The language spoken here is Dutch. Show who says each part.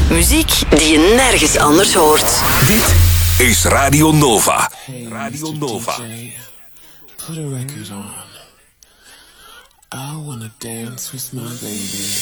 Speaker 1: Muziek die je nergens anders hoort.
Speaker 2: Dit is Radio Nova.
Speaker 3: Hey,
Speaker 2: Radio
Speaker 3: Mr.
Speaker 2: Nova.
Speaker 3: DJ, put a record on. I wanna dance with my baby.